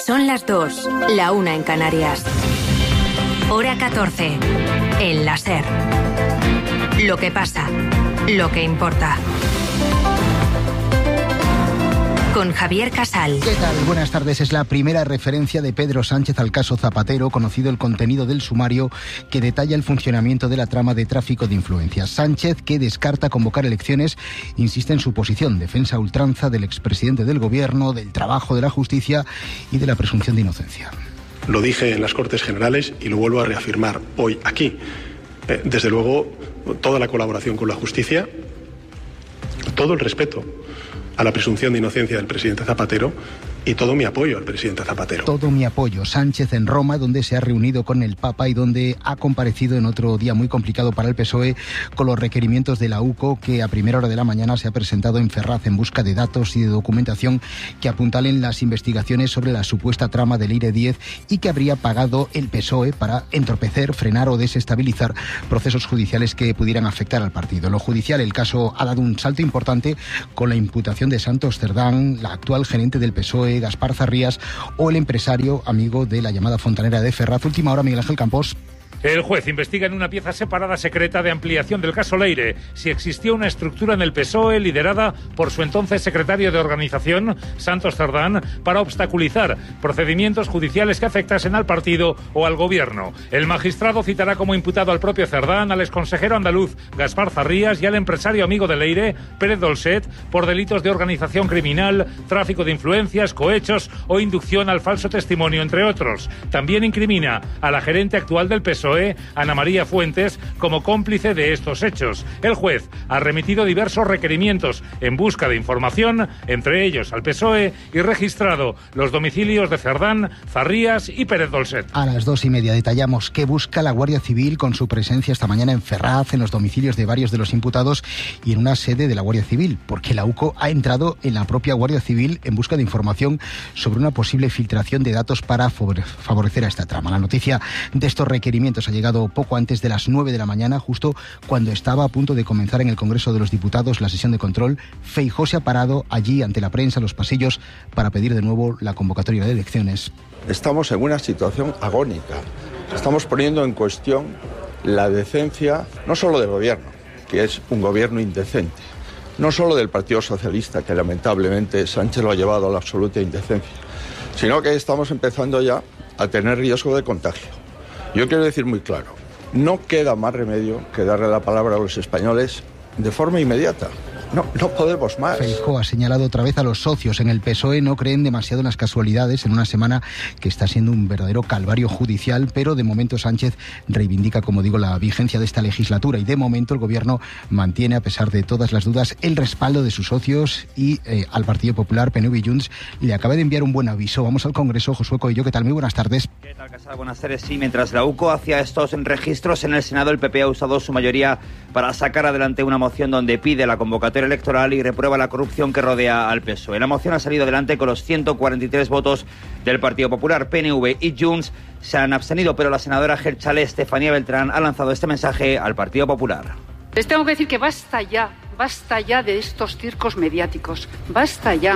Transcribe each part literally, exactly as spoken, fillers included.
Son las dos, la una en Canarias. Hora catorce. El láser. Lo que pasa, lo que importa. Con Javier Casal. ¿Qué tal? Buenas tardes. Es la primera referencia de Pedro Sánchez al caso Zapatero, conocido el contenido del sumario que detalla el funcionamiento de la trama de tráfico de influencias. Sánchez, que descarta convocar elecciones, insiste en su posición, defensa a ultranza del expresidente del Gobierno, del trabajo de la justicia y de la presunción de inocencia. Lo dije en las Cortes Generales y lo vuelvo a reafirmar hoy aquí. Eh, desde luego, toda la colaboración con la justicia, todo el respeto a la presunción de inocencia del presidente Zapatero y todo mi apoyo al presidente Zapatero. Todo mi apoyo. Sánchez en Roma, donde se ha reunido con el Papa y donde ha comparecido en otro día muy complicado para el P S O E con los requerimientos de la U C O, que a primera hora de la mañana se ha presentado en Ferraz en busca de datos y de documentación que apuntalen las investigaciones sobre la supuesta trama del Eire diez y que habría pagado el P S O E para entorpecer, frenar o desestabilizar procesos judiciales que pudieran afectar al partido. En lo judicial, el caso ha dado un salto importante con la imputación de Santos Cerdán, la actual gerente del P S O E, Gaspar Zarrías, o el empresario amigo de la llamada Fontanera de Ferraz. Última hora, Miguel Ángel Campos. El juez investiga en una pieza separada secreta de ampliación del caso Leire si existía una estructura en el P S O E liderada por su entonces secretario de organización, Santos Cerdán, para obstaculizar procedimientos judiciales que afectasen al partido o al gobierno. El magistrado citará como imputado al propio Cerdán, al exconsejero andaluz Gaspar Zarrías y al empresario amigo de Leire, Pérez Dolcet, por delitos de organización criminal, tráfico de influencias, cohechos o inducción al falso testimonio, entre otros. También incrimina a la gerente actual del P S O E, Ana María Fuentes, como cómplice de estos hechos. El juez ha remitido diversos requerimientos en busca de información, entre ellos al P S O E, y registrado los domicilios de Cerdán, Zarrías y Pérez Dolcet. A las dos y media detallamos qué busca la Guardia Civil con su presencia esta mañana en Ferraz, en los domicilios de varios de los imputados y en una sede de la Guardia Civil, porque la U C O ha entrado en la propia Guardia Civil en busca de información sobre una posible filtración de datos para favorecer a esta trama. La noticia de estos requerimientos ha llegado poco antes de las nueve de la mañana, justo cuando estaba a punto de comenzar en el Congreso de los Diputados la sesión de control. Feijóo se ha parado allí ante la prensa, en los pasillos, para pedir de nuevo la convocatoria de elecciones. Estamos en una situación agónica. Estamos poniendo en cuestión la decencia, no solo del gobierno, que es un gobierno indecente, no solo del Partido Socialista, que lamentablemente Sánchez lo ha llevado a la absoluta indecencia, sino que estamos empezando ya a tener riesgo de contagio. Yo quiero decir muy claro, no queda más remedio que darle la palabra a los españoles de forma inmediata. No, no podemos más. Feijóo ha señalado otra vez a los socios en el P S O E. No creen demasiado en las casualidades en una semana que está siendo un verdadero calvario judicial, pero de momento Sánchez reivindica, como digo, la vigencia de esta legislatura y de momento el Gobierno mantiene, a pesar de todas las dudas, el respaldo de sus socios y eh, al Partido Popular, P N V y Junts le acaba de enviar un buen aviso. Vamos al Congreso. Josué Coello, ¿qué tal? Muy buenas tardes. ¿Qué tal, Casal? Buenas tardes. Sí, mientras la U C O hacía estos registros en el Senado, el P P ha usado su mayoría para sacar adelante una moción donde pide la convocatoria electoral y reprueba la corrupción que rodea al P S O E. La moción ha salido adelante con los ciento cuarenta y tres votos del Partido Popular. P N V y Junts se han abstenido, pero la senadora Geltzale, Estefanía Beltrán, ha lanzado este mensaje al Partido Popular. Les tengo que decir que basta ya, basta ya de estos circos mediáticos, basta ya.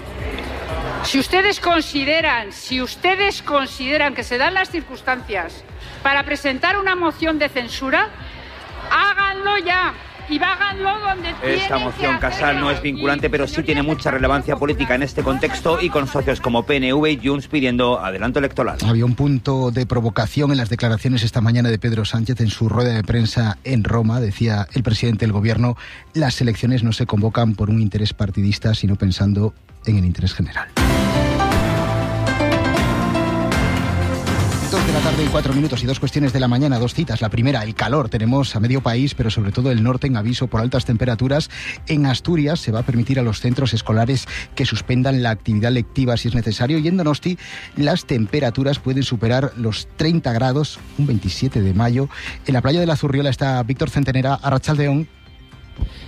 Si ustedes consideran, si ustedes consideran que se dan las circunstancias para presentar una moción de censura, háganlo ya. Y háganlo donde Esta moción, Casal, no es vinculante, pero sí tiene mucha relevancia política en este contexto y con socios como P N V y Junts pidiendo adelanto electoral. Había un punto de provocación en las declaraciones esta mañana de Pedro Sánchez en su rueda de prensa en Roma. Decía el presidente del Gobierno, las elecciones no se convocan por un interés partidista, sino pensando en el interés general. Dos de la tarde y cuatro minutos y dos cuestiones de la mañana, dos citas. La primera, el calor. Tenemos a medio país, pero sobre todo el norte, en aviso por altas temperaturas. En Asturias se va a permitir a los centros escolares que suspendan la actividad lectiva si es necesario. Y en Donosti las temperaturas pueden superar los treinta grados, un veintisiete de mayo. En la playa de la Zurriola está Víctor Centenera, Arratsaldeon.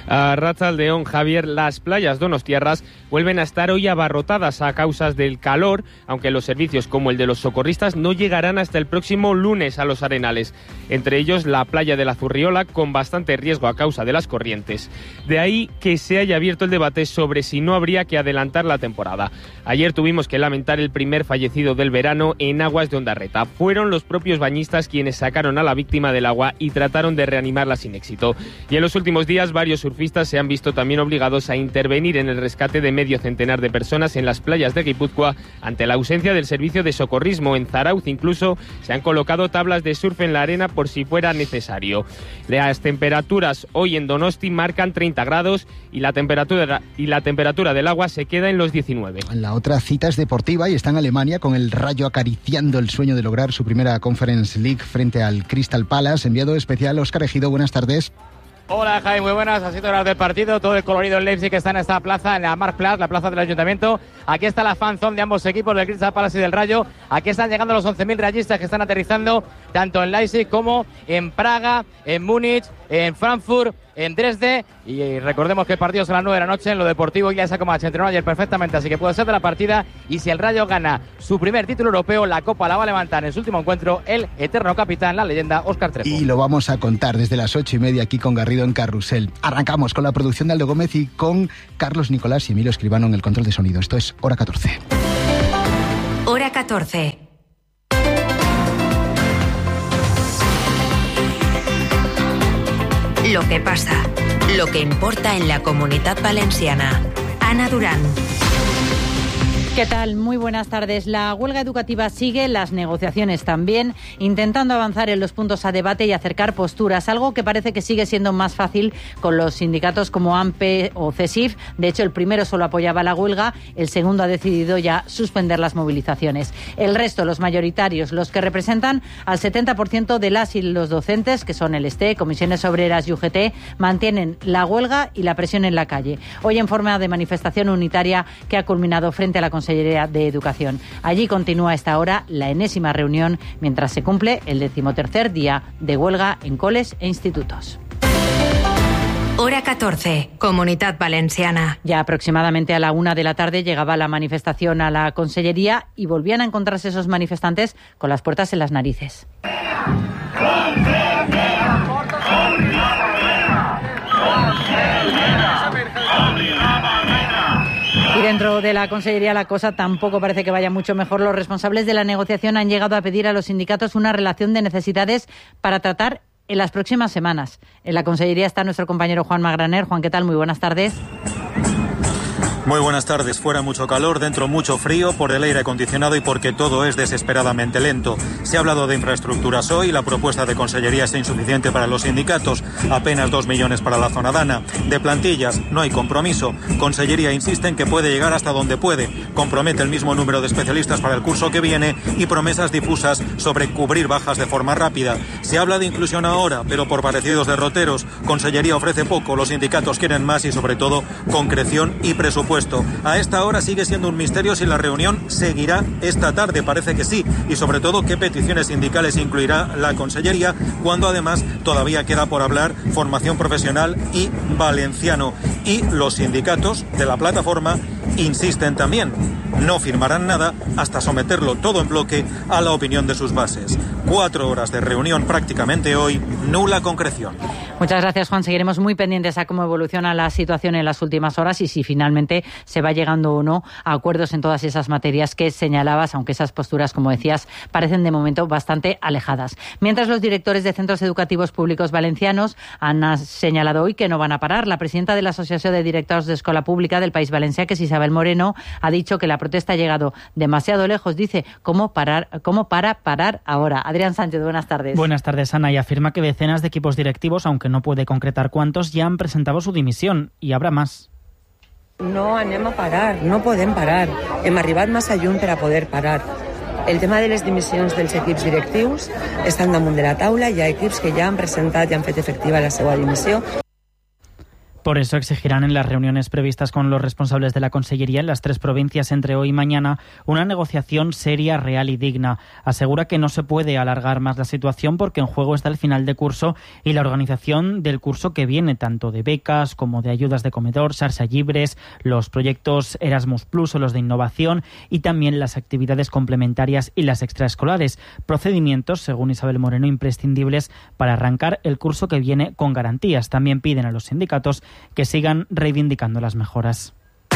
A Arratsaldeon, Javier, las playas donostiarras vuelven a estar hoy abarrotadas a causa del calor, aunque los servicios como el de los socorristas no llegarán hasta el próximo lunes a los arenales. Entre ellos la playa de la Zurriola, con bastante riesgo a causa de las corrientes. De ahí que se haya abierto el debate sobre si no habría que adelantar la temporada. Ayer tuvimos que lamentar el primer fallecido del verano en aguas de Ondarreta. Fueron los propios bañistas quienes sacaron a la víctima del agua y trataron de reanimarla sin éxito. Y en los últimos días varios surfistas se han visto también obligados a intervenir en el rescate de medio centenar de personas en las playas de Guipúzcoa ante la ausencia del servicio de socorrismo. En Zarauz incluso se han colocado tablas de surf en la arena por si fuera necesario. Las temperaturas hoy en Donosti marcan treinta grados y la temperatura, y la temperatura del agua se queda en los diecinueve. La otra cita es deportiva y está en Alemania, con el Rayo acariciando el sueño de lograr su primera Conference League frente al Crystal Palace. Enviado especial Óscar Ejido, buenas tardes. Hola Jaime, muy buenas, así horas del partido, todo el colorido en Leipzig que está en esta plaza, en la Marktplatz, la plaza del Ayuntamiento. Aquí está la fanzone de ambos equipos, del Crystal Palace y del Rayo. Aquí están llegando los once mil rayistas que están aterrizando tanto en Leipzig como en Praga, en Múnich, en Frankfurt, en Dresde. Y recordemos que el partido es a las nueve de la noche. En lo deportivo ya como se entrenó ayer perfectamente, así que puede ser de la partida. Y si el Rayo gana su primer título europeo, la Copa la va a levantar en su último encuentro el eterno capitán, la leyenda Óscar Trejo. Y lo vamos a contar desde las ocho y media aquí con Garrido en Carrusel. Arrancamos con la producción de Aldo Gómez y con Carlos Nicolás y Emilio Escribano en el control de sonido. Esto es Hora catorce. Hora catorce. Lo que pasa, lo que importa en la Comunitat Valenciana. Ana Durán. ¿Qué tal? Muy buenas tardes. La huelga educativa sigue, las negociaciones también, intentando avanzar en los puntos a debate y acercar posturas, algo que parece que sigue siendo más fácil con los sindicatos como AMPE o CESIF. De hecho, el primero solo apoyaba la huelga, el segundo ha decidido ya suspender las movilizaciones. El resto, los mayoritarios, los que representan al setenta por ciento de las y los docentes, que son el E S T E, Comisiones Obreras y U G T, mantienen la huelga y la presión en la calle. Hoy en forma de manifestación unitaria que ha culminado frente a la Consellería de Educación. Allí continúa a esta hora la enésima reunión mientras se cumple el decimotercer día de huelga en coles e institutos. Hora catorce, Comunitat Valenciana. Ya aproximadamente a la una de la tarde llegaba la manifestación a la Consellería y volvían a encontrarse esos manifestantes con las puertas en las narices. Y dentro de la Consellería la cosa tampoco parece que vaya mucho mejor. Los responsables de la negociación han llegado a pedir a los sindicatos una relación de necesidades para tratar en las próximas semanas. En la Consellería está nuestro compañero Juan Magraner. Juan, ¿qué tal? Muy buenas tardes. Muy buenas tardes. Fuera mucho calor, dentro mucho frío por el aire acondicionado y porque todo es desesperadamente lento. Se ha hablado de infraestructuras hoy, la propuesta de Consellería es insuficiente para los sindicatos, apenas dos millones para la zona dana. De plantillas no hay compromiso. Consellería insiste en que puede llegar hasta donde puede. Compromete el mismo número de especialistas para el curso que viene y promesas difusas sobre cubrir bajas de forma rápida. Se habla de inclusión ahora, pero por parecidos derroteros. Consellería ofrece poco, los sindicatos quieren más y sobre todo concreción y presupuesto. A esta hora sigue siendo un misterio si la reunión seguirá esta tarde, parece que sí, y sobre todo qué peticiones sindicales incluirá la Consellería, cuando además todavía queda por hablar formación profesional y valenciano. Y los sindicatos de la plataforma insisten también, no firmarán nada hasta someterlo todo en bloque a la opinión de sus bases. Cuatro horas de reunión prácticamente hoy, nula concreción. Muchas gracias, Juan. Seguiremos muy pendientes a cómo evoluciona la situación en las últimas horas y si finalmente se va llegando o no a acuerdos en todas esas materias que señalabas, aunque esas posturas, como decías, parecen de momento bastante alejadas. Mientras los directores de centros educativos públicos valencianos han señalado hoy que no van a parar. La presidenta de la Asociación de Directors de Escola Pública del País Valencià, que es Isabel Moreno, ha dicho que la protesta ha llegado demasiado lejos. Dice, ¿cómo parar, cómo para parar ahora? Adrián Sánchez, buenas tardes. Buenas tardes, Ana. Y afirma que decenas de equipos directivos, aunque no puede concretar cuántos, ya han presentado su dimisión y habrá más. No anem a parar, no podem parar. Hem arribat massa lluny per a poder parar. El tema de les dimissions dels equips directius estan damunt de la taula. Hi ha equips que ja han presentat i han fet efectiva la seva dimissió. Por eso exigirán en las reuniones previstas con los responsables de la Consellería en las tres provincias entre hoy y mañana una negociación seria, real y digna. Asegura que no se puede alargar más la situación porque en juego está el final de curso y la organización del curso que viene, tanto de becas como de ayudas de comedor, Xarxa Llibres, los proyectos Erasmus Plus o los de innovación y también las actividades complementarias y las extraescolares. Procedimientos, según Isabel Moreno, imprescindibles para arrancar el curso que viene con garantías. También piden a los sindicatos que sigan reivindicando las mejoras.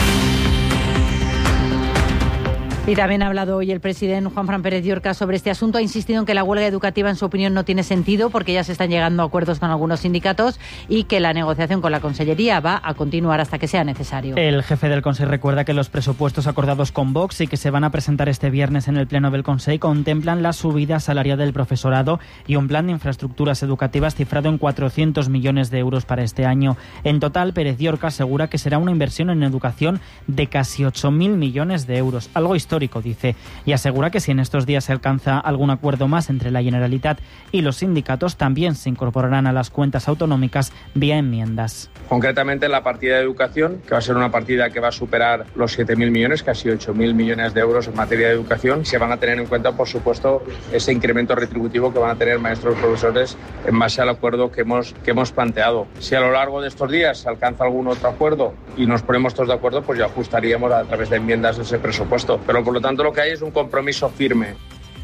Y también ha hablado hoy el presidente Juanfran Pérez Llorca sobre este asunto. Ha insistido en que la huelga educativa, en su opinión, no tiene sentido porque ya se están llegando a acuerdos con algunos sindicatos y que la negociación con la Consellería va a continuar hasta que sea necesario. El jefe del Consejo recuerda que los presupuestos acordados con Vox y que se van a presentar este viernes en el Pleno del Consejo contemplan la subida salarial del profesorado y un plan de infraestructuras educativas cifrado en cuatrocientos millones de euros para este año. En total, Pérez Llorca asegura que será una inversión en educación de casi ocho mil millones de euros, algo histórico, dice, y asegura que si en estos días se alcanza algún acuerdo más entre la Generalitat y los sindicatos, también se incorporarán a las cuentas autonómicas vía enmiendas. Concretamente la partida de educación, que va a ser una partida que va a superar los siete mil millones, casi ocho mil millones de euros en materia de educación, se van a tener en cuenta, por supuesto, ese incremento retributivo que van a tener maestros y profesores en base al acuerdo que hemos, que hemos planteado. Si a lo largo de estos días se alcanza algún otro acuerdo y nos ponemos todos de acuerdo, pues ya ajustaríamos a través de enmiendas ese presupuesto. Pero por lo tanto lo que hay es un compromiso firme.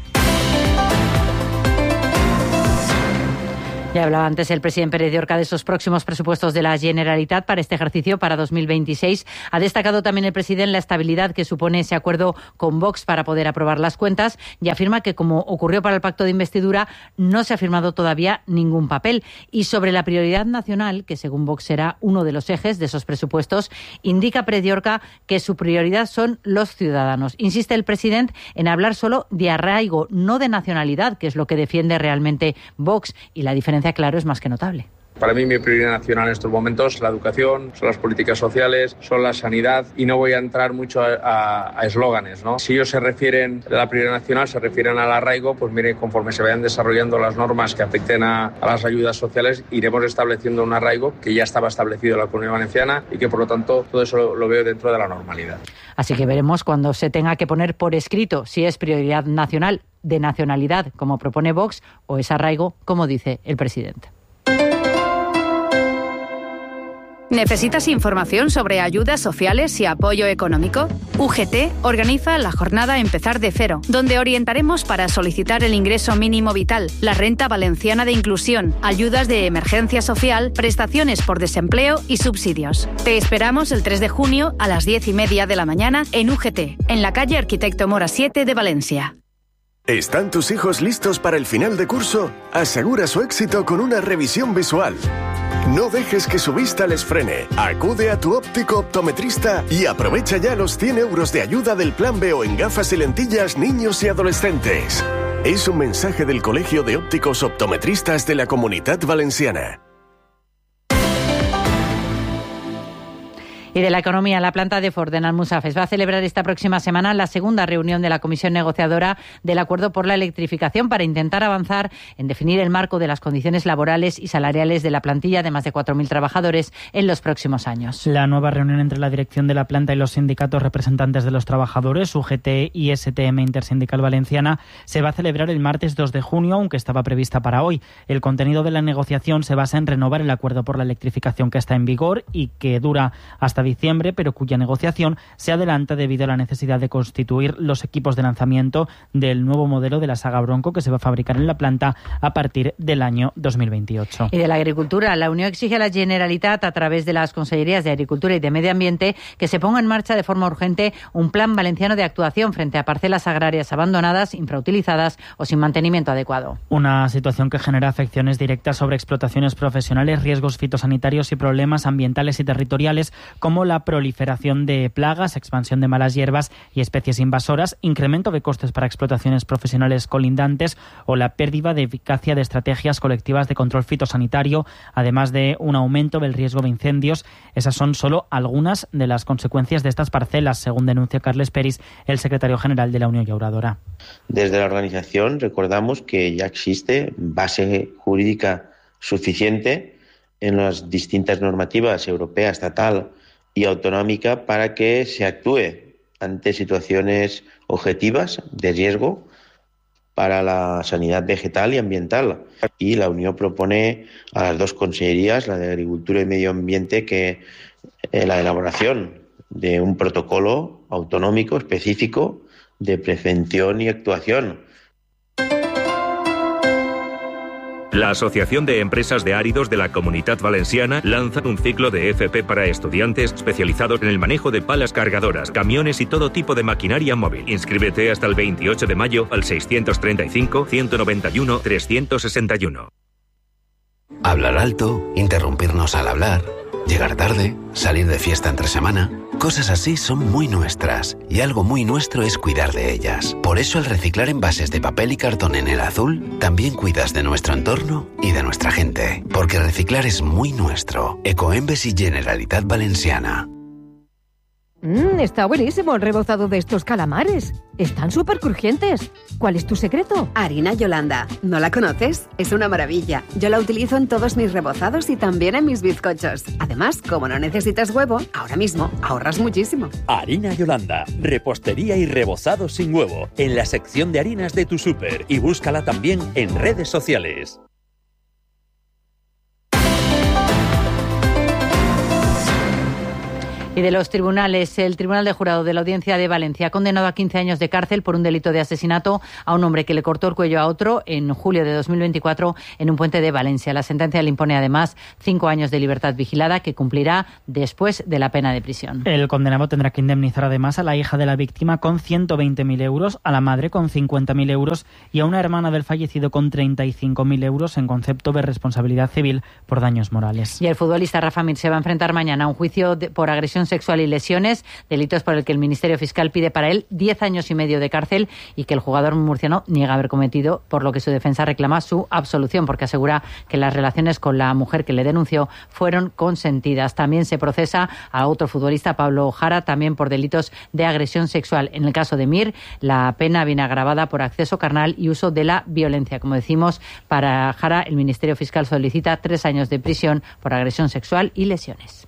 Ya hablaba antes el presidente Pérez Llorca de esos próximos presupuestos de la Generalitat para este ejercicio, para dos mil veintiséis. Ha destacado también el presidente la estabilidad que supone ese acuerdo con Vox para poder aprobar las cuentas y afirma que, como ocurrió para el pacto de investidura, no se ha firmado todavía ningún papel. Y sobre la prioridad nacional, que según Vox será uno de los ejes de esos presupuestos, indica Pérez Llorca que su prioridad son los ciudadanos. Insiste el presidente en hablar solo de arraigo, no de nacionalidad, que es lo que defiende realmente Vox, y la diferencia, claro, es más que notable. Para mí mi prioridad nacional en estos momentos es la educación, son las políticas sociales, son la sanidad y no voy a entrar mucho a eslóganes, ¿no? Si ellos se refieren a la prioridad nacional, se refieren al arraigo, pues mire, conforme se vayan desarrollando las normas que afecten a, a las ayudas sociales, iremos estableciendo un arraigo que ya estaba establecido en la Comunidad Valenciana y que por lo tanto todo eso lo, lo veo dentro de la normalidad. Así que veremos cuando se tenga que poner por escrito si es prioridad nacional de nacionalidad, como propone Vox, o es arraigo, como dice el presidente. ¿Necesitas información sobre ayudas sociales y apoyo económico? U G T organiza la jornada Empezar de Cero, donde orientaremos para solicitar el ingreso mínimo vital, la renta valenciana de inclusión, ayudas de emergencia social, prestaciones por desempleo y subsidios. Te esperamos el tres de junio a las diez y media de la mañana en U G T, en la calle Arquitecto Mora siete de Valencia. ¿Están tus hijos listos para el final de curso? Asegura su éxito con una revisión visual. No dejes que su vista les frene. Acude a tu óptico optometrista y aprovecha ya los cien euros de ayuda del Plan B O en gafas y lentillas niños y adolescentes. Es un mensaje del Colegio de Ópticos Optometristas de la Comunitat Valenciana. Y de la economía, la planta de Ford en Almussafes va a celebrar esta próxima semana la segunda reunión de la Comisión Negociadora del Acuerdo por la Electrificación para intentar avanzar en definir el marco de las condiciones laborales y salariales de la plantilla de más de cuatro mil trabajadores en los próximos años. La nueva reunión entre la dirección de la planta y los sindicatos representantes de los trabajadores, U G T y S T M Intersindical Valenciana, se va a celebrar el martes dos de junio, aunque estaba prevista para hoy. El contenido de la negociación se basa en renovar el Acuerdo por la Electrificación que está en vigor y que dura hasta diciembre, pero cuya negociación se adelanta debido a la necesidad de constituir los equipos de lanzamiento del nuevo modelo de la saga Bronco que se va a fabricar en la planta a partir del año dos mil veintiocho. Y de la agricultura, la Unión exige a la Generalitat, a través de las Consellerías de Agricultura y de Medio Ambiente, que se ponga en marcha de forma urgente un plan valenciano de actuación frente a parcelas agrarias abandonadas, infrautilizadas o sin mantenimiento adecuado. Una situación que genera afecciones directas sobre explotaciones profesionales, riesgos fitosanitarios y problemas ambientales y territoriales, como la proliferación de plagas, expansión de malas hierbas y especies invasoras, incremento de costes para explotaciones profesionales colindantes o la pérdida de eficacia de estrategias colectivas de control fitosanitario, además de un aumento del riesgo de incendios. Esas son solo algunas de las consecuencias de estas parcelas, según denuncia Carles Peris, el secretario general de la Unión Llauradora. Desde la organización recordamos que ya existe base jurídica suficiente en las distintas normativas europea, estatal y autonómica para que se actúe ante situaciones objetivas de riesgo para la sanidad vegetal y ambiental. Y la Unión propone a las dos consellerías, la de Agricultura y Medio Ambiente, que eh, la elaboración de un protocolo autonómico específico de prevención y actuación. La Asociación de Empresas de Áridos de la Comunitat Valenciana lanza un ciclo de F P para estudiantes especializados en el manejo de palas cargadoras, camiones y todo tipo de maquinaria móvil. Inscríbete hasta el veintiocho de mayo al seiscientos treinta y cinco, ciento noventa y uno, trescientos sesenta y uno. Hablar alto, interrumpirnos al hablar, llegar tarde, salir de fiesta entre semana... Cosas así son muy nuestras, y algo muy nuestro es cuidar de ellas. Por eso al reciclar envases de papel y cartón en el azul, también cuidas de nuestro entorno y de nuestra gente. Porque reciclar es muy nuestro. Ecoembes y Generalitat Valenciana. Mmm, está buenísimo el rebozado de estos calamares. Están súper crujientes. ¿Cuál es tu secreto? Harina Yolanda. ¿No la conoces? Es una maravilla. Yo la utilizo en todos mis rebozados y también en mis bizcochos. Además, como no necesitas huevo, ahora mismo ahorras muchísimo. Harina Yolanda. Repostería y rebozado sin huevo. En la sección de harinas de tu súper. Y búscala también en redes sociales. Y de los tribunales, el Tribunal de Jurado de la Audiencia de Valencia ha condenado a quince años de cárcel por un delito de asesinato a un hombre que le cortó el cuello a otro en julio de dos mil veinticuatro en un puente de Valencia. La sentencia le impone además cinco años de libertad vigilada que cumplirá después de la pena de prisión. El condenado tendrá que indemnizar además a la hija de la víctima con ciento veinte mil euros, a la madre con cincuenta mil euros y a una hermana del fallecido con treinta y cinco mil euros en concepto de responsabilidad civil por daños morales. Y el futbolista Rafa Mir se va a enfrentar mañana a un juicio de, por agresión sexual y lesiones, delitos por el que el Ministerio Fiscal pide para él diez años y medio de cárcel y que el jugador murciano niega haber cometido, por lo que su defensa reclama su absolución, porque asegura que las relaciones con la mujer que le denunció fueron consentidas. También se procesa a otro futbolista, Pablo Jara, también por delitos de agresión sexual. En el caso de Mir, la pena viene agravada por acceso carnal y uso de la violencia. Como decimos, para Jara, el Ministerio Fiscal solicita tres años de prisión por agresión sexual y lesiones.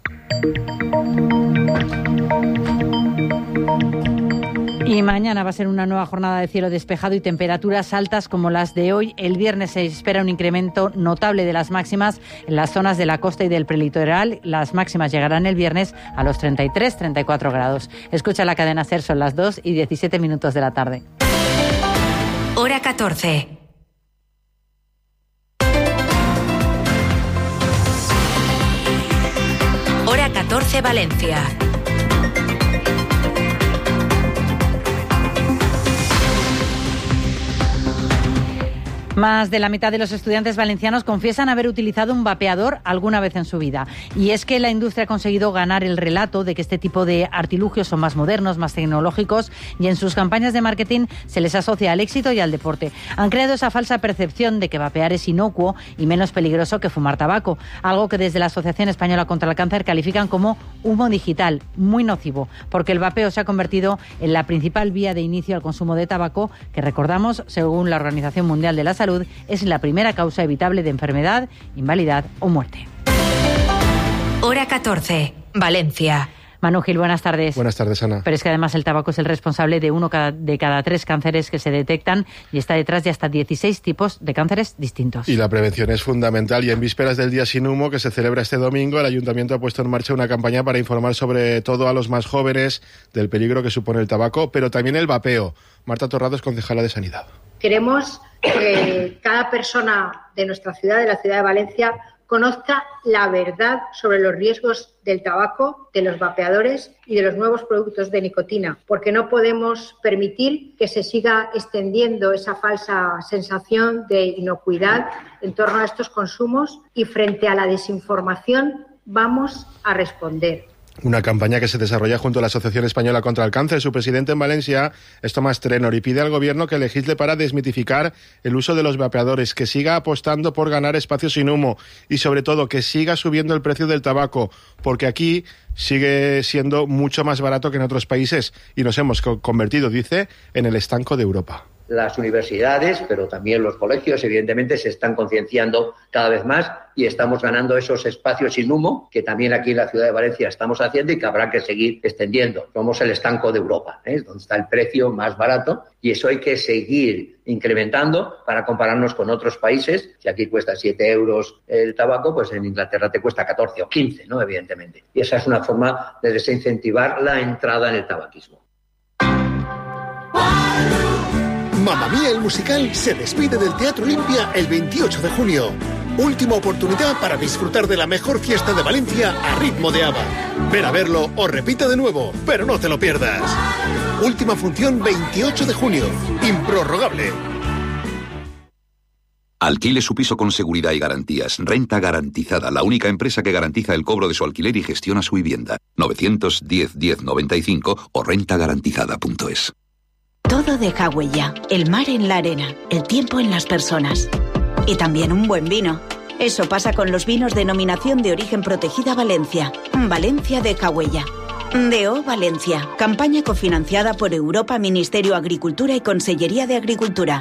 Y mañana va a ser una nueva jornada de cielo despejado y temperaturas altas como las de hoy. El viernes se espera un incremento notable de las máximas en las zonas de la costa y del prelitoral. Las máximas llegarán el viernes a los treinta y tres, treinta y cuatro grados. Escucha la cadena SER, son las dos y diecisiete minutos de la tarde. Hora catorce. Hora catorce, Valencia. Más de la mitad de los estudiantes valencianos confiesan haber utilizado un vapeador alguna vez en su vida. Y es que la industria ha conseguido ganar el relato de que este tipo de artilugios son más modernos, más tecnológicos y en sus campañas de marketing se les asocia al éxito y al deporte. Han creado esa falsa percepción de que vapear es inocuo y menos peligroso que fumar tabaco, algo que desde la Asociación Española contra el Cáncer califican como humo digital, muy nocivo, porque el vapeo se ha convertido en la principal vía de inicio al consumo de tabaco, que recordamos, según la Organización Mundial de la Salud, es la primera causa evitable de enfermedad, invalidad o muerte. Hora catorce, Valencia. Manu Gil, buenas tardes. Buenas tardes, Ana. Pero es que además el tabaco es el responsable de uno de cada tres cánceres que se detectan y está detrás de hasta dieciséis tipos de cánceres distintos. Y la prevención es fundamental. Y en vísperas del Día Sin Humo, que se celebra este domingo, el Ayuntamiento ha puesto en marcha una campaña para informar sobre todo a los más jóvenes del peligro que supone el tabaco, pero también el vapeo. Marta Torrado es concejala de Sanidad. Queremos que cada persona de nuestra ciudad, de la ciudad de Valencia, conozca la verdad sobre los riesgos del tabaco, de los vapeadores y de los nuevos productos de nicotina, porque no podemos permitir que se siga extendiendo esa falsa sensación de inocuidad en torno a estos consumos y frente a la desinformación vamos a responder. Una campaña que se desarrolla junto a la Asociación Española contra el Cáncer. Su presidente en Valencia es Tomás Trenor y pide al Gobierno que legisle para desmitificar el uso de los vapeadores, que siga apostando por ganar espacios sin humo y sobre todo que siga subiendo el precio del tabaco, porque aquí sigue siendo mucho más barato que en otros países y nos hemos convertido, dice, en el estanco de Europa. Las universidades, pero también los colegios, evidentemente, se están concienciando cada vez más y estamos ganando esos espacios sin humo que también aquí en la ciudad de Valencia estamos haciendo y que habrá que seguir extendiendo. Somos el estanco de Europa, ¿eh? Donde está el precio más barato, y eso hay que seguir incrementando para compararnos con otros países. Si aquí cuesta siete euros el tabaco, pues en Inglaterra te cuesta catorce o quince, ¿no? Evidentemente. Y esa es una forma de desincentivar la entrada en el tabaquismo. Mamma Mía, el musical, se despide del Teatro Olimpia el veintiocho de junio. Última oportunidad para disfrutar de la mejor fiesta de Valencia a ritmo de ABBA. Ven a verlo o repite de nuevo, pero no te lo pierdas. Última función veintiocho de junio. Improrrogable. Alquile su piso con seguridad y garantías. Renta Garantizada, la única empresa que garantiza el cobro de su alquiler y gestiona su vivienda. novecientos diez diez noventa y cinco o renta garantizada punto es. Todo deja huella. El mar en la arena, el tiempo en las personas. Y también un buen vino. Eso pasa con los vinos Denominación de Origen Protegida Valencia. Valencia deja huella. D O Valencia. Campaña cofinanciada por Europa, Ministerio Agricultura y Consellería de Agricultura.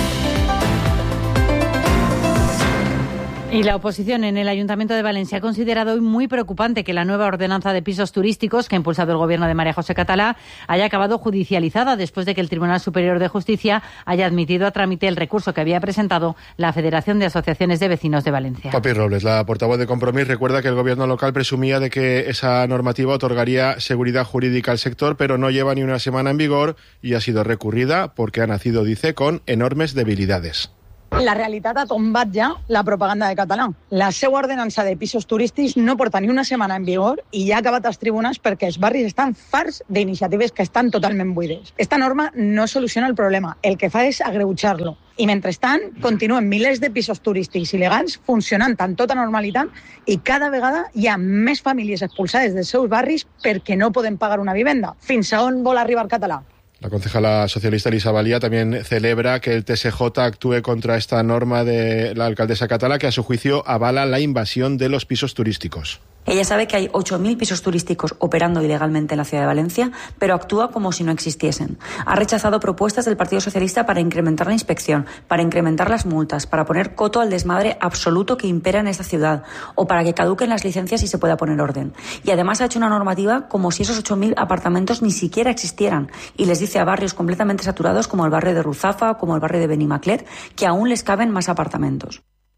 Y la oposición en el Ayuntamiento de Valencia ha considerado hoy muy preocupante que la nueva ordenanza de pisos turísticos que ha impulsado el gobierno de María José Catalá haya acabado judicializada después de que el Tribunal Superior de Justicia haya admitido a trámite el recurso que había presentado la Federación de Asociaciones de Vecinos de Valencia. Papi Robles, la portavoz de Compromís, recuerda que el gobierno local presumía de que esa normativa otorgaría seguridad jurídica al sector, pero no lleva ni una semana en vigor y ha sido recurrida porque ha nacido, dice, con enormes debilidades. La realitat ha tombat ja la propaganda de català. La seva ordenança de pisos turístics no porta ni una setmana en vigor i ja ha acabat als tribunals perquè els barris estan farts d'iniciatives que estan totalment buides. Esta norma no soluciona el problema, el que fa és agreujar-lo. I mentrestant, continuen milers de pisos turístics il·legals funcionant amb tota normalitat i cada vegada hi ha més famílies expulsades dels seus barris perquè no poden pagar una vivenda. Fins a on vol arribar el català? La concejala socialista Elisa Valía también celebra que el T S J actúe contra esta norma de la alcaldesa catalá que a su juicio avala la invasión de los pisos turísticos. Ella sabe que hay ocho mil pisos turísticos operando ilegalmente en la ciudad de Valencia, pero actúa como si no existiesen. Ha rechazado propuestas del Partido Socialista para incrementar la inspección, para incrementar las multas, para poner coto al desmadre absoluto que impera en esta ciudad, o para que caduquen las licencias y se pueda poner orden. Y además ha hecho una normativa como si esos ocho mil apartamentos ni siquiera existieran, y les dice a barrios completamente saturados como el barrio de Ruzafa o como el barrio de Benimaclet que aún les caben más apartamentos.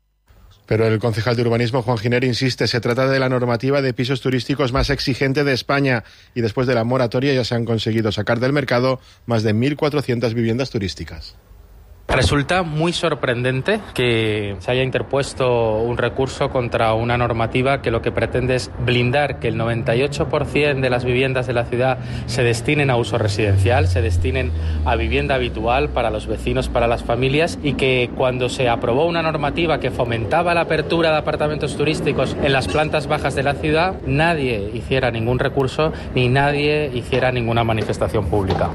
Pero el concejal de urbanismo, Juan Giner, insiste, se trata de la normativa de pisos turísticos más exigente de España y después de la moratoria ya se han conseguido sacar del mercado más de mil cuatrocientas viviendas turísticas. Resulta muy sorprendente que se haya interpuesto un recurso contra una normativa que lo que pretende es blindar que el noventa y ocho por ciento de las viviendas de la ciudad se destinen a uso residencial, se destinen a vivienda habitual para los vecinos, para las familias, y que cuando se aprobó una normativa que fomentaba la apertura de apartamentos turísticos en las plantas bajas de la ciudad, nadie hiciera ningún recurso ni nadie hiciera ninguna manifestación pública.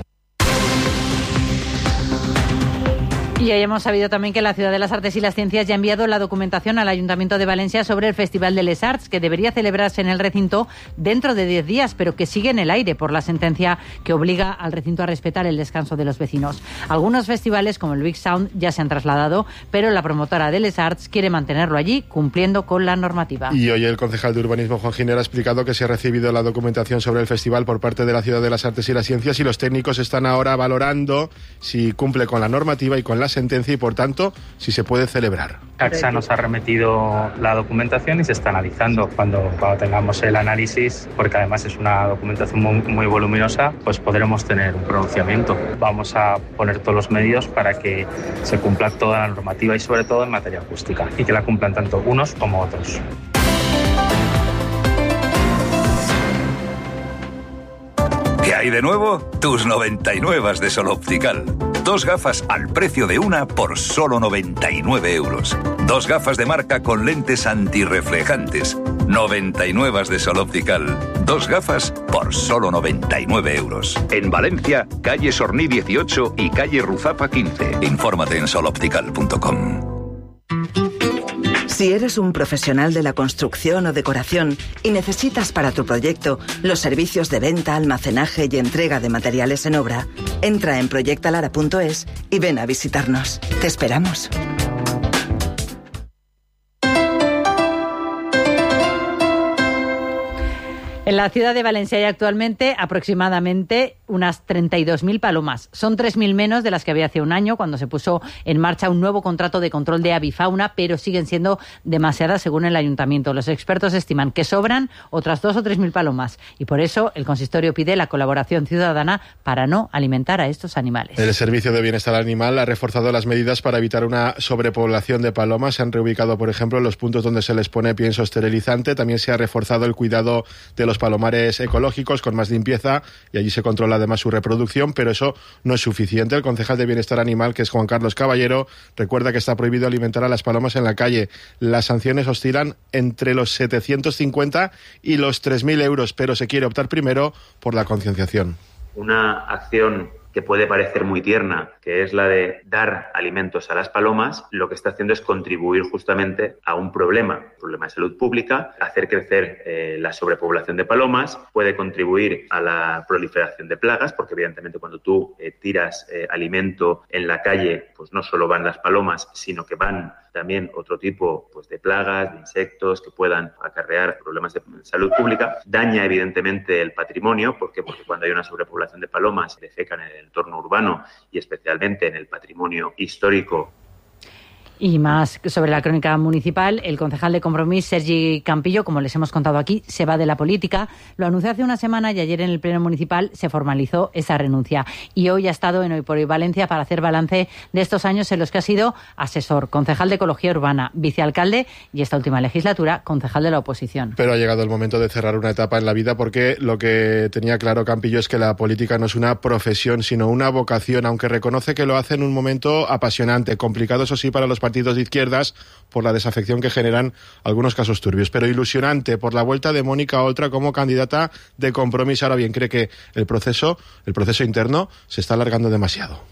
Y hoy hemos sabido también que la Ciudad de las Artes y las Ciencias ya ha enviado la documentación al Ayuntamiento de Valencia sobre el Festival de Les Arts, que debería celebrarse en el recinto dentro de diez días, pero que sigue en el aire por la sentencia que obliga al recinto a respetar el descanso de los vecinos. Algunos festivales, como el Big Sound, ya se han trasladado, pero la promotora de Les Arts quiere mantenerlo allí, cumpliendo con la normativa. Y hoy el concejal de urbanismo, Juan Giner, ha explicado que se ha recibido la documentación sobre el festival por parte de la Ciudad de las Artes y las Ciencias y los técnicos están ahora valorando si cumple con la normativa y con la sentencia y, por tanto, si se puede celebrar. Caxa nos ha remitido la documentación y se está analizando. Cuando, cuando tengamos el análisis, porque además es una documentación muy, muy voluminosa, pues podremos tener un pronunciamiento. Vamos a poner todos los medios para que se cumpla toda la normativa y sobre todo en materia acústica, y que la cumplan tanto unos como otros. ¿Qué hay de nuevo? Tus noventa y nueve de Sol Optical. Dos gafas al precio de una por solo noventa y nueve euros. Dos gafas de marca con lentes antirreflejantes. noventa y nueve de Sol Optical. Dos gafas por solo noventa y nueve euros. En Valencia, calle Sorní dieciocho y calle Ruzafa quince. Infórmate en sol optical punto com. Si eres un profesional de la construcción o decoración y necesitas para tu proyecto los servicios de venta, almacenaje y entrega de materiales en obra, entra en proyectalara punto es y ven a visitarnos. Te esperamos. En la ciudad de Valencia hay actualmente aproximadamente unas treinta y dos mil palomas. Son tres mil menos de las que había hace un año, cuando se puso en marcha un nuevo contrato de control de avifauna, pero siguen siendo demasiadas según el ayuntamiento. Los expertos estiman que sobran otras dos o tres mil palomas y por eso el consistorio pide la colaboración ciudadana para no alimentar a estos animales. El Servicio de Bienestar Animal ha reforzado las medidas para evitar una sobrepoblación de palomas. Se han reubicado, por ejemplo, los puntos donde se les pone pienso esterilizante. También se ha reforzado el cuidado de los palomares ecológicos con más limpieza y allí se controla además su reproducción, pero eso no es suficiente. El concejal de Bienestar Animal, que es Juan Carlos Caballero, recuerda que está prohibido alimentar a las palomas en la calle. Las sanciones oscilan entre los setecientos cincuenta y los tres mil euros, pero se quiere optar primero por la concienciación. Una acción que puede parecer muy tierna, que es la de dar alimentos a las palomas, lo que está haciendo es contribuir justamente a un problema, un problema de salud pública, hacer crecer eh, la sobrepoblación de palomas, puede contribuir a la proliferación de plagas, porque evidentemente cuando tú eh, tiras eh, alimento en la calle, pues no solo van las palomas, sino que van también otro tipo pues, de plagas, de insectos que puedan acarrear problemas de salud pública. Daña evidentemente el patrimonio, ¿por qué? Porque cuando hay una sobrepoblación de palomas se defecan en el entorno urbano y especialmente en el patrimonio histórico. Y más sobre la crónica municipal, el concejal de Compromís, Sergi Campillo, como les hemos contado aquí, se va de la política. Lo anunció hace una semana y ayer en el pleno municipal se formalizó esa renuncia. Y hoy ha estado en Hoy por Hoy Valencia para hacer balance de estos años en los que ha sido asesor, concejal de Ecología Urbana, vicealcalde y esta última legislatura, concejal de la oposición. Pero ha llegado el momento de cerrar una etapa en la vida porque lo que tenía claro Campillo es que la política no es una profesión, sino una vocación, aunque reconoce que lo hace en un momento apasionante, complicado, eso sí, para los partidos partidos de izquierdas por la desafección que generan algunos casos turbios, pero ilusionante por la vuelta de Mónica Oltra como candidata de Compromís. Ahora bien, cree que el proceso, el proceso interno se está alargando demasiado.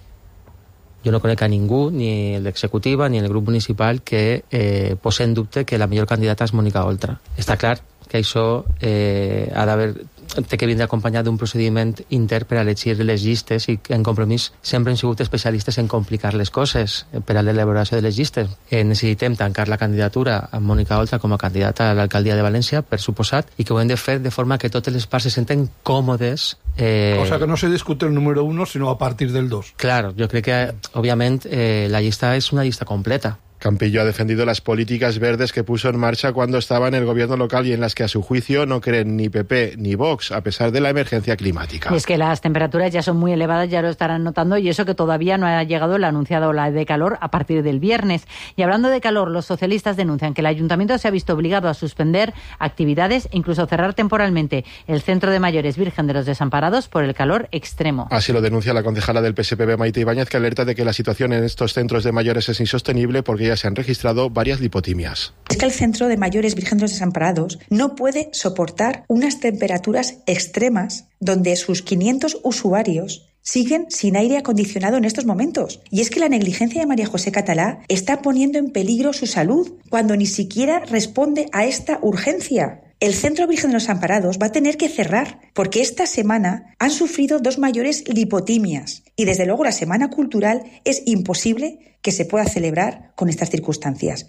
Jo no conec a ningú, ni l'executiva ni el grup municipal, que eh, posi en dubte que la millor candidata és Mónica Oltra. Està clar que això eh, ha d'haver té que vindre acompanyat d'un procediment intern per a elegir les llistes i en Compromís sempre hem sigut especialistes en complicar les coses per a l'elaboració de les llistes. Eh, necessitem tancar la candidatura a Mónica Oltra com a candidata a l'alcaldia de València, per suposat, i que ho hem de fer de forma que totes les parts se senten còmodes. Eh... O sea, que no se discute el número uno, sino a partir del dos. Claro, jo crec que, òbviament, eh, la llista és una llista completa. Campillo ha defendido las políticas verdes que puso en marcha cuando estaba en el gobierno local y en las que a su juicio no creen ni P P ni Vox, a pesar de la emergencia climática. Y es que las temperaturas ya son muy elevadas, ya lo estarán notando, y eso que todavía no ha llegado la anunciada ola de calor a partir del viernes. Y hablando de calor, los socialistas denuncian que el ayuntamiento se ha visto obligado a suspender actividades e incluso cerrar temporalmente el Centro de Mayores Virgen de los Desamparados por el calor extremo. Así lo denuncia la concejala del P S P B, Maite Ibáñez, que alerta de que la situación en estos centros de mayores es insostenible porque ya se han registrado varias lipotimias. Es que el Centro de Mayores Virgen de los Desamparados no puede soportar unas temperaturas extremas donde sus quinientos usuarios siguen sin aire acondicionado en estos momentos. Y es que la negligencia de María José Catalá está poniendo en peligro su salud cuando ni siquiera responde a esta urgencia. El Centro Virgen de los Desamparados va a tener que cerrar porque esta semana han sufrido dos mayores lipotimias y desde luego la Semana Cultural es imposible que se pueda celebrar con estas circunstancias.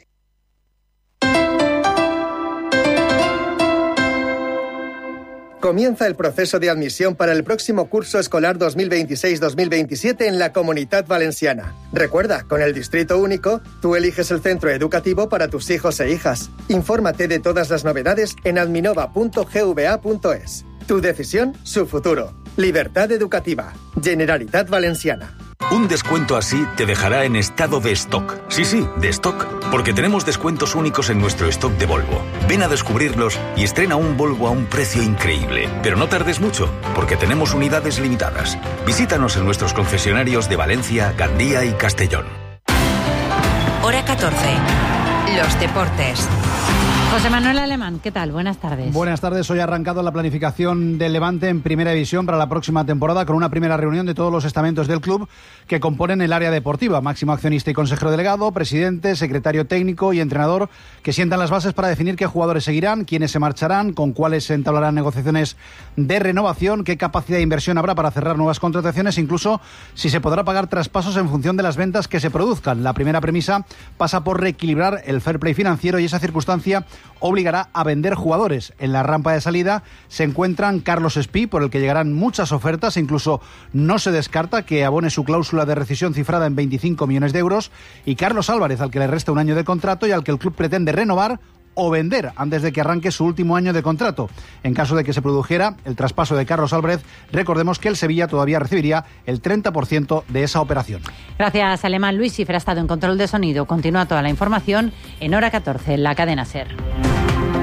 Comienza el proceso de admisión para el próximo curso escolar dos mil veintiséis dos mil veintisiete en la Comunitat Valenciana. Recuerda, con el Distrito Único, tú eliges el centro educativo para tus hijos e hijas. Infórmate de todas las novedades en adminova punto gva punto es. Tu decisión, su futuro. Libertad educativa. Generalitat Valenciana. Un descuento así te dejará en estado de stock. Sí, sí, de stock. Porque tenemos descuentos únicos en nuestro stock de Volvo. Ven a descubrirlos y estrena un Volvo a un precio increíble. Pero no tardes mucho, porque tenemos unidades limitadas. Visítanos en nuestros concesionarios de Valencia, Gandía y Castellón. Hora catorce. Los deportes. José Manuel Alemán, ¿qué tal? Buenas tardes. Buenas tardes. Hoy ha arrancado la planificación del Levante en Primera División para la próxima temporada con una primera reunión de todos los estamentos del club que componen el área deportiva, máximo accionista y consejero delegado, presidente, secretario técnico y entrenador, que sientan las bases para definir qué jugadores seguirán, quiénes se marcharán, con cuáles se entablarán negociaciones de renovación, qué capacidad de inversión habrá para cerrar nuevas contrataciones, incluso si se podrá pagar traspasos en función de las ventas que se produzcan. La primera premisa pasa por reequilibrar el fair play financiero y esa circunstancia obligará a vender jugadores. En la rampa de salida se encuentran Carlos Espí, por el que llegarán muchas ofertas, incluso no se descarta que abone su cláusula de rescisión cifrada en veinticinco millones de euros, y Carlos Álvarez, al que le resta un año de contrato y al que el club pretende renovar o vender antes de que arranque su último año de contrato. En caso de que se produjera el traspaso de Carlos Álvarez, recordemos que el Sevilla todavía recibiría el treinta por ciento de esa operación. Gracias, Alemán. Luis Cifra ha estado en control de sonido. Continúa toda la información en Hora catorce, en la cadena SER.